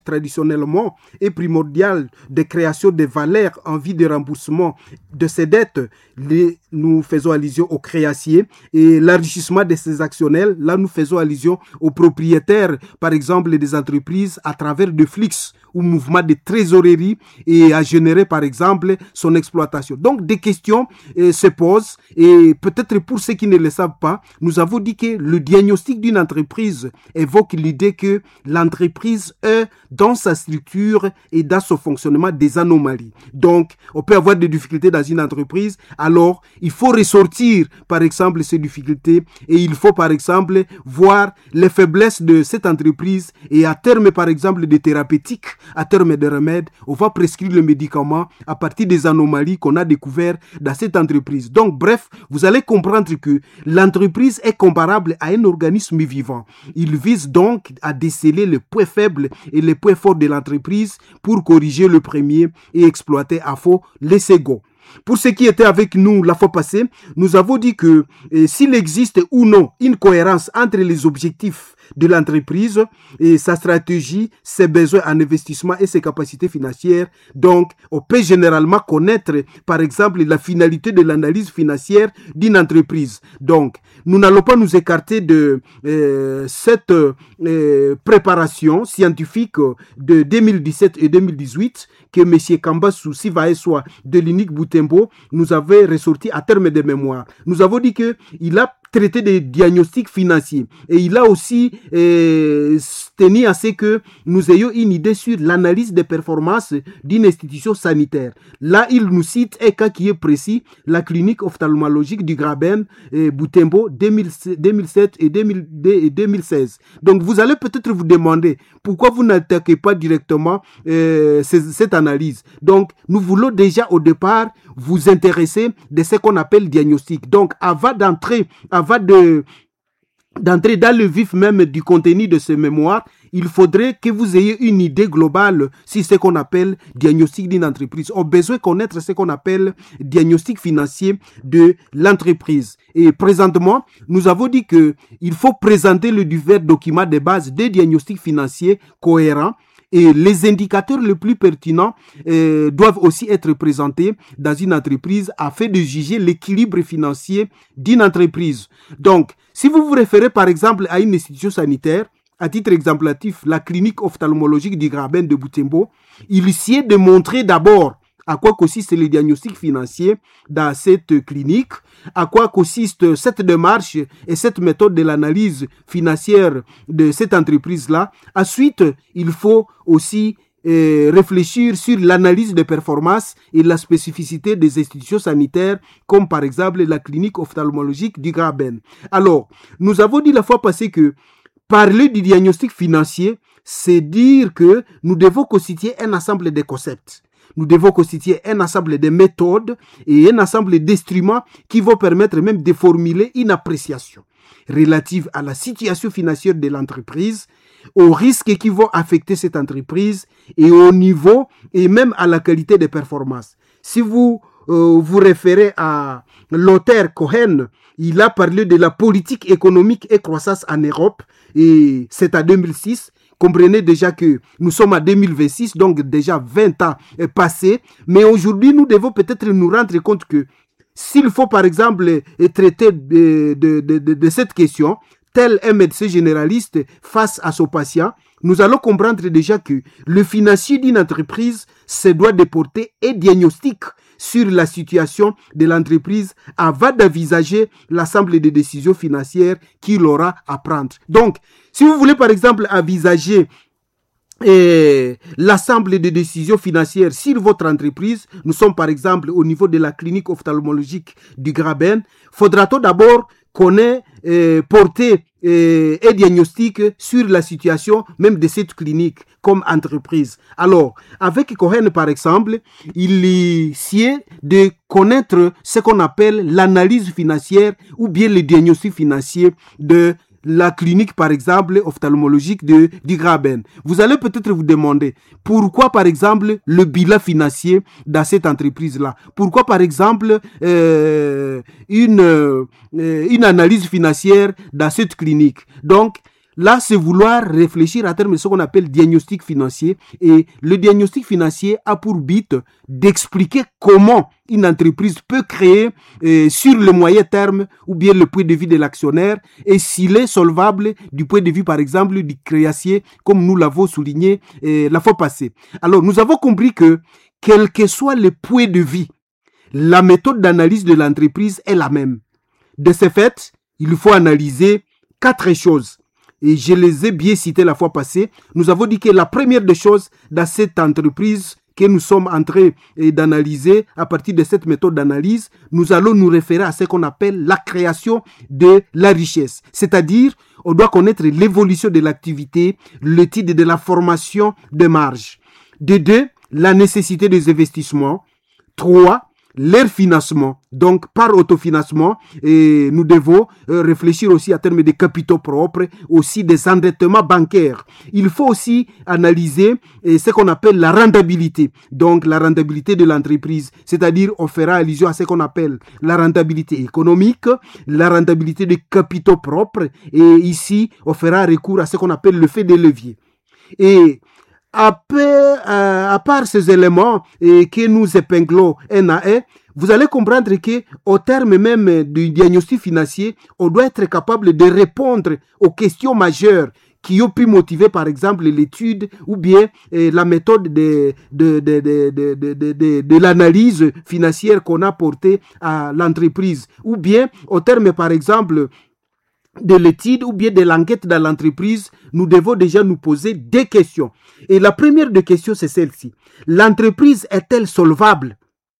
traditionnellement et primordial de création de valeurs en vue de remboursement de ces dettes. Nous faisons allusion aux créanciers et l'enrichissement de ces actionnaires. Là, nous faisons allusion aux propriétaires, par exemple, des entreprises à travers des flux ou mouvements de trésorerie et à générer, par exemple, son exploitation. Donc, des questions se posent et peut-être pour ceux qui ne le savent pas, nous avons dit que le diagnostic d'une entreprise évoque l'idée que l'entreprise est dans sa structure et dans son fonctionnement des anomalies. Donc, on peut avoir des difficultés dans une entreprise, alors il faut ressortir, par exemple, ces difficultés et il faut, par exemple, voir les faiblesses de cette entreprise et à terme, par exemple, des thérapeutiques, à terme des remèdes, on va prescrire le médicament à partir des anomalies qu'on a découvertes dans cette entreprise. Donc, bref, vous allez comprendre que l'entreprise est comparable à un organisme vivant. Il vise donc à déceler les points faibles et les points forts de l'entreprise pour corriger le premier et exploiter à fond les seconds. Pour ceux qui étaient avec nous la fois passée, nous avons dit que s'il existe ou non une cohérence entre les objectifs de l'entreprise et sa stratégie, ses besoins en investissement et ses capacités financières, donc on peut généralement connaître par exemple la finalité de l'analyse financière d'une entreprise. Donc nous n'allons pas nous écarter de cette préparation scientifique de 2017 et 2018 que M. Kambasu Sivaeswa de l'UNIC Butembo nous avait ressorti à terme de mémoire. Nous avons dit qu'il a traité des diagnostics financiers et il a aussi tenu à ce que nous ayons une idée sur l'analyse des performances d'une institution sanitaire. Là, il nous cite un cas qui est précis, la clinique ophtalmologique du Graben Butembo 2007 et 2016. Donc, vous allez peut-être vous demander pourquoi vous n'attaquez pas directement cette analyse. Donc, nous voulons déjà au départ vous intéresser de ce qu'on appelle diagnostic. Donc, avant d'entrer dans le vif même du contenu de ce mémoire, il faudrait que vous ayez une idée globale sur ce qu'on appelle diagnostic d'une entreprise. On a besoin de connaître ce qu'on appelle diagnostic financier de l'entreprise. Et présentement, nous avons dit qu'il faut présenter le divers documents de base des diagnostics financiers cohérents. Et les indicateurs les plus pertinents doivent aussi être présentés dans une entreprise afin de juger l'équilibre financier d'une entreprise. Donc, si vous vous référez par exemple à une institution sanitaire, à titre exemplatif, la clinique ophtalmologique du Graben de Butembo, il essayait de montrer d'abord à quoi consiste le diagnostic financier dans cette clinique, à quoi consiste cette démarche et cette méthode de l'analyse financière de cette entreprise-là. Ensuite, il faut aussi réfléchir sur l'analyse des performances et la spécificité des institutions sanitaires, comme par exemple la clinique ophtalmologique du Graben. Alors, nous avons dit la fois passée que parler du diagnostic financier, c'est dire que nous devons constituer un ensemble de concepts. Nous devons constituer un ensemble de méthodes et un ensemble d'instruments qui vont permettre même de formuler une appréciation relative à la situation financière de l'entreprise, aux risques qui vont affecter cette entreprise et au niveau et même à la qualité des performances. Si vous vous référez à l'auteur Cohen, il a parlé de la politique économique et croissance en Europe et c'est en 2006. Comprenez déjà que nous sommes en 2026, donc déjà 20 ans passés. Mais aujourd'hui, nous devons peut-être nous rendre compte que s'il faut par exemple traiter de cette question, tel un médecin généraliste face à son patient, nous allons comprendre déjà que le financier d'une entreprise se doit de porter un diagnostic sur la situation de l'entreprise avant d'envisager l'ensemble des décisions financières qu'il aura à prendre. Donc, si vous voulez par exemple envisager l'ensemble des décisions financières sur votre entreprise, nous sommes par exemple au niveau de la clinique ophtalmologique du Graben, faudra-t-on d'abord connaître, porter un diagnostic sur la situation même de cette clinique comme entreprise. Alors, avec Cohen par exemple, il essayait de connaître ce qu'on appelle l'analyse financière ou bien le diagnostic financier de la clinique, par exemple, ophtalmologique du Graben. Vous allez peut-être vous demander pourquoi, par exemple, le bilan financier dans cette entreprise-là. Pourquoi, par exemple, une analyse financière dans cette clinique. Donc, Là, c'est vouloir réfléchir à terme de ce qu'on appelle diagnostic financier. Et le diagnostic financier a pour but d'expliquer comment une entreprise peut créer sur le moyen terme ou bien le point de vue de l'actionnaire et s'il est solvable du point de vue, par exemple, du créancier, comme nous l'avons souligné la fois passée. Alors, nous avons compris que, quel que soit le point de vue, la méthode d'analyse de l'entreprise est la même. De ce fait, il faut analyser 4 choses. Et je les ai bien citées la fois passée. Nous avons dit que la première des choses dans cette entreprise que nous sommes en train d'analyser à partir de cette méthode d'analyse, nous allons nous référer à ce qu'on appelle la création de la richesse. C'est-à-dire, on doit connaître l'évolution de l'activité, le type de la formation de marge. De 2, la nécessité des investissements. 3, leur financement, donc par autofinancement, et nous devons réfléchir aussi à terme des capitaux propres, aussi des endettements bancaires. Il faut aussi analyser ce qu'on appelle la rentabilité, donc la rentabilité de l'entreprise, c'est-à-dire on fera allusion à ce qu'on appelle la rentabilité économique, la rentabilité des capitaux propres, et ici on fera recours à ce qu'on appelle le fait des leviers. Et à part ces éléments que nous épinglons un à un, vous allez comprendre que au terme même du diagnostic financier, on doit être capable de répondre aux questions majeures qui ont pu motiver par exemple l'étude ou bien la méthode de l'analyse financière qu'on a portée à l'entreprise. Ou bien au terme par exemple de l'étude ou bien de l'enquête dans l'entreprise, nous devons déjà nous poser des questions. Et la première des questions, c'est celle-ci. L'entreprise est-elle solvable?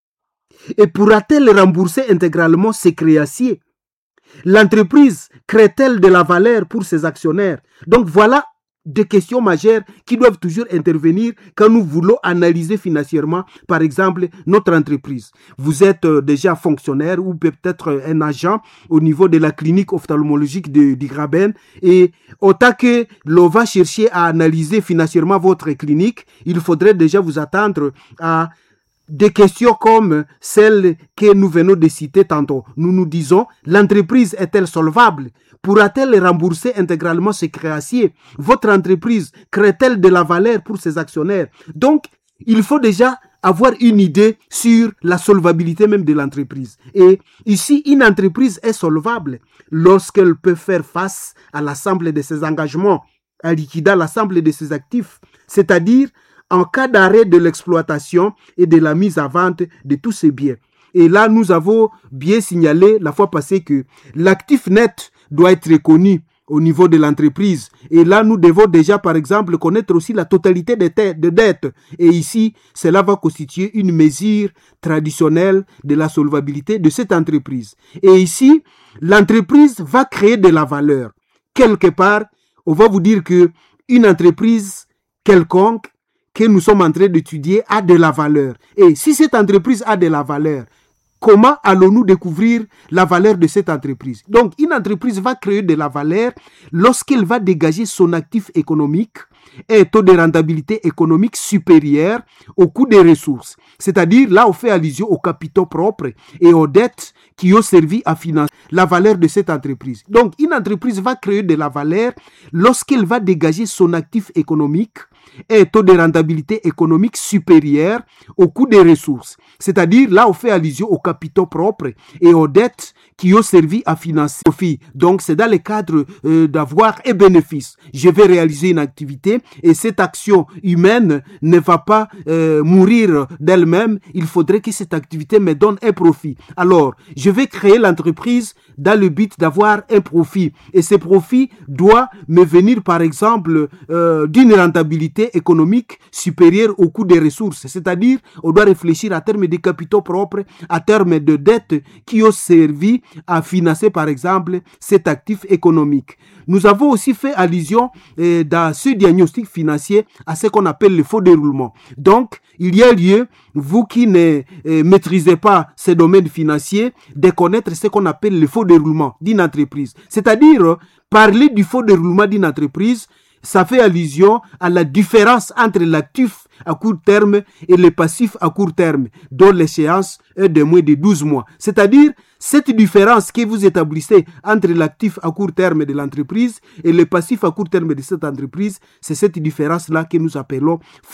Et pourra-t-elle rembourser intégralement ses créanciers? L'entreprise crée-t-elle de la valeur pour ses actionnaires? Donc voilà des questions majeures qui doivent toujours intervenir quand nous voulons analyser financièrement, par exemple, notre entreprise. Vous êtes déjà fonctionnaire ou peut-être un agent au niveau de la clinique ophtalmologique du Graben et autant que l'on va chercher à analyser financièrement votre clinique, il faudrait déjà vous attendre à des questions comme celles que nous venons de citer tantôt. Nous nous disons, l'entreprise est-elle solvable? Pourra-t-elle rembourser intégralement ses créanciers? Votre entreprise crée-t-elle de la valeur pour ses actionnaires? Donc, il faut déjà avoir une idée sur la solvabilité même de l'entreprise. Et ici, une entreprise est solvable lorsqu'elle peut faire face à l'ensemble de ses engagements, à liquider l'ensemble de ses actifs, c'est-à-dire en cas d'arrêt de l'exploitation et de la mise à vente de tous ces biens. Et là, nous avons bien signalé la fois passée que l'actif net doit être connu au niveau de l'entreprise. Et là, nous devons déjà, par exemple, connaître aussi la totalité des dettes. Et ici, cela va constituer une mesure traditionnelle de la solvabilité de cette entreprise. Et ici, l'entreprise va créer de la valeur. Quelque part, on va vous dire que une entreprise quelconque que nous sommes en train d'étudier a de la valeur. Et si cette entreprise a de la valeur, comment allons-nous découvrir la valeur de cette entreprise? Donc, une entreprise va créer de la valeur lorsqu'elle va dégager son actif économique et un taux de rentabilité économique supérieur au coût des ressources. C'est-à-dire, là, on fait allusion aux capitaux propres et aux dettes qui ont servi à financer la valeur de cette entreprise. Donc, une entreprise va créer de la valeur lorsqu'elle va dégager son actif économique et un taux de rentabilité économique supérieur au coût des ressources. C'est-à-dire, là, on fait allusion aux capitaux propres et aux dettes qui ont servi à financer le profit. Donc, c'est dans le cadre d'avoir un bénéfice. Je vais réaliser une activité et cette action humaine ne va pas mourir d'elle-même. Il faudrait que cette activité me donne un profit. Alors, je vais créer l'entreprise dans le but d'avoir un profit. Et ce profit doit me venir, par exemple, d'une rentabilité économique supérieure au coût des ressources. C'est-à-dire, on doit réfléchir à terme de capitaux propres, à terme de dettes qui ont servi à financer, par exemple, cet actif économique. Nous avons aussi fait allusion dans ce diagnostic financier à ce qu'on appelle le faux déroulement. Donc, il y a lieu, vous qui ne maîtrisez pas ces domaines financiers, de connaître ce qu'on appelle le faux déroulement d'une entreprise. C'est-à-dire, parler du faux déroulement d'une entreprise, ça fait allusion à la différence entre l'actif à court terme et le passif à court terme, dont l'échéance est de moins de 12 mois. C'est-à-dire, cette différence que vous établissez entre l'actif à court terme de l'entreprise et le passif à court terme de cette entreprise, c'est cette différence-là que nous appelons